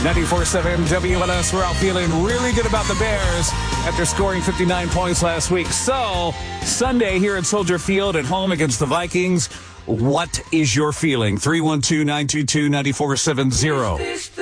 94.7 WLS. We're all feeling really good about the Bears after scoring 59 points last week. So, Sunday here at Soldier Field at home against the Vikings. What is your feeling? 312-922-9470.